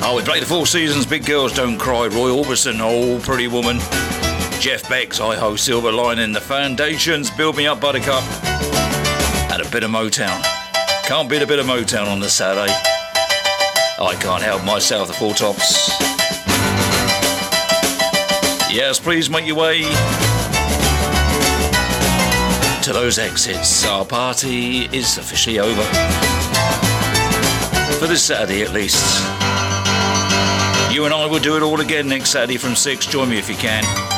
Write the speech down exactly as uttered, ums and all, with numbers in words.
Oh, we played the Four Seasons, Big Girls Don't Cry, Roy Orbison, Oh Pretty Woman, Jeff Beck's I Ho Silver Lining, The Foundations, Build Me Up Buttercup, and a bit of Motown. Can't beat a bit of Motown on this Saturday. I can't help myself, the Four Tops. Yes, please make your way to those exits. Our party is officially over. For this Saturday at least. You and I will do it all again next Saturday from six. Join me if you can.